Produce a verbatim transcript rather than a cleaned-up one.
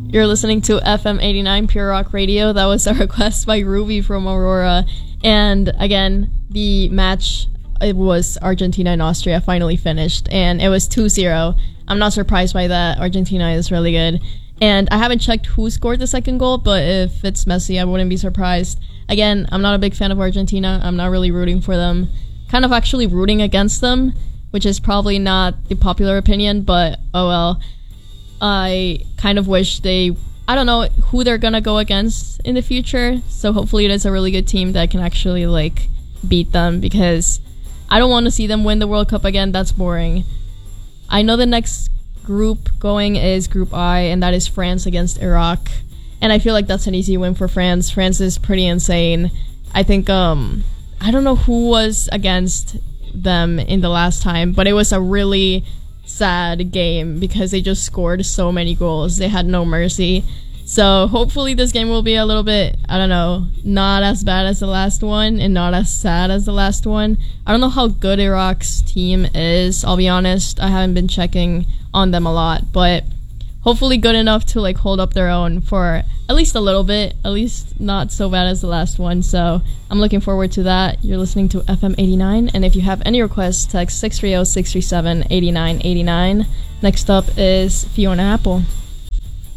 You're listening to F M eighty-nine Pure Rock Radio. That was a request by Ruby from Aurora. And again, the match, it was Argentina and Austria finally finished, and it was two zero. I'm not surprised by that. Argentina is really good. And I haven't checked who scored the second goal, but if it's Messi, I wouldn't be surprised. Again, I'm not a big fan of Argentina. I'm not really rooting for them. Kind of actually rooting against them, which is probably not the popular opinion, but oh well. I kind of wish they, I don't know who they're gonna go against in the future, so hopefully it is a really good team that can actually like beat them, because I don't want to see them win the World Cup again. That's boring. I know the next group going is Group I, and that is France against Iraq, and I feel like that's an easy win for France. France is pretty insane. I think um I don't know who was against them in the last time, but it was a really sad game because they just scored so many goals. They had no mercy. So hopefully this game will be a little bit, I don't know, not as bad as the last one and not as sad as the last one. I don't know how good Iraq's team is, I'll be honest. I haven't been checking on them a lot, but hopefully good enough to like hold up their own for at least a little bit, at least not so bad as the last one. So I'm looking forward to that. You're listening to F M eighty-nine, and if you have any requests, text six three zero, six three seven, eight nine eight nine. Next up is Fiona Apple.